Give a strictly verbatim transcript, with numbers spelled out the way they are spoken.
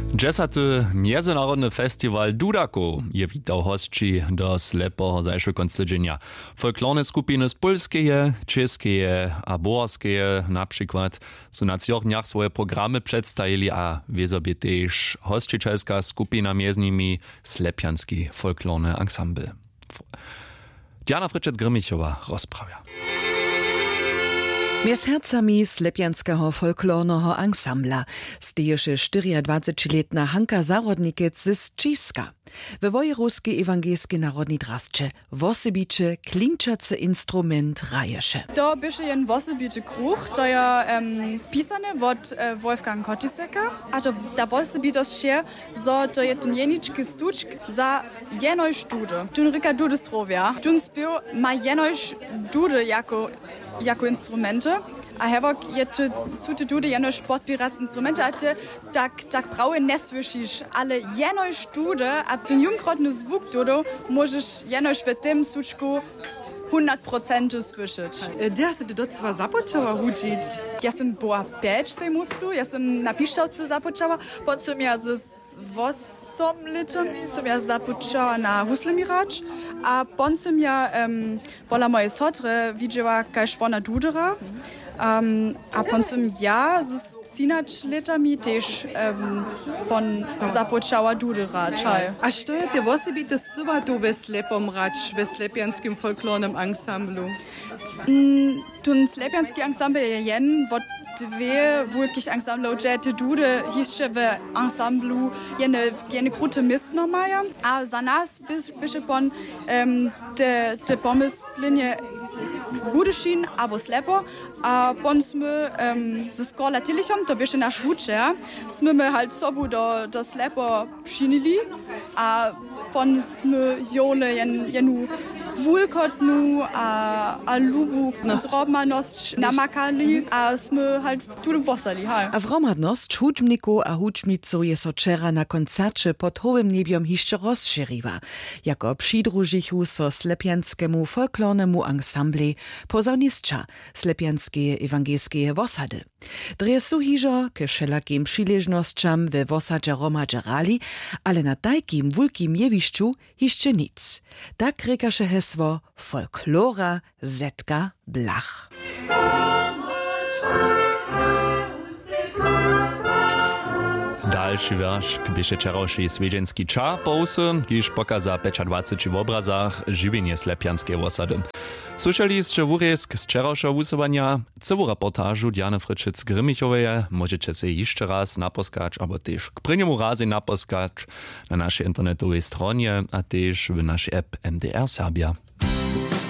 Dżesaty Międzynarodny Festiwal Dudaku je witał hostci do slepoho zajszego końca. Folklorne skupiny z polskie, czeskie a borskie na przykład są na trzech dniach swoje programy przedstawili, a wie sobie też hostczycielska skupina między nimi Slepianski folklorny ensemble. Diana Fryczec-Grymichowa rozprawia. Mjez hercami Slepianskiego folklornego ensembla steješe štiriadvadsaťletná Hanka Zarodnikec z Číska. We Wojewódzkiej Ewangelskiej Narodnej Drasce wosybicze klinčacy instrument raješe. To byše jen wosybiczy kruch, to je um, pisane od uh, Wolfgang Kottiseka, a to ta wosybitost się, so to je ten jeniczki stuczk za jenoj sztudy. Tun ryka dudy strovia. Tun spił ma jenoj dudy jako jako instrumente, a hevok je su te dudy jenoj sportpirac instrumente, a te tak tak braue neswyšiš, ale jenoj štude, a ten jungrodny zvuk dudo możesz jenoj w tym stuczku hundert procent słyszeć. Gdzie hast du dort zwar zapoczęła uczyć? Ja sam była pięć tej muslu, ja sam na piszczałce zapoczęła, potem ja z osiem litami sam ja zapoczęła na huslemiracz, a potem ja um, pola mojej sotry widziała każ ona dudera, um, a potem ja z Cinać litami też um, pon zapoczęła dudera. A co je te wosebite suba tu we Slepom racz, we Slepianskim folklornym ensemblu? Mm, tun Slepianski ensemble je jen, wot dwie wulkich ensemble, gdzie te dudy hiszcze w ensemblu jene, jene krute misnomaja, a za nas bysze pon um, te, te pomyslinie Gudešin abo Slepo, a pon sme um, ze skola tilichom, to byše naš vuče, sme me halt sobu do, do Slepo přinili, a pon sme jole jen, jenu vulkotnu a, a lubu zrobmanost namakali, a sme halt tu wosali. A zromadnost hudźbniku a hudźbnicu je so wczera na koncercie pod hołym niebiom hiszcze rozszerzyła, jako przydrużychu so Slepianskiemu folklornemu ensemble pozornistka Slepianskie Ewangeliskie Wosady. Dreje su hižo ke wszelakim przyleżnościom we wosadzie romadze rali, ale na tajkim wulkim jewiszczu hiszcze nic. Tak rekaše hesło Folklora Zetka Blach. Dalszy wiersz bieše čaroši svedženský čar pousy, kiž pokaza dwadzieścia w obrazach żywienie Slepianskiej Wosady. Słyszeli ste wurezk z čarošo wusowania, całą reportażu Diany Fryczec-Grymichowej możecie się jeszcze raz naposkać, albo też k prynjemu razy naposkać na naszej internetowej stronie, a też w naszej app M D R Serbia.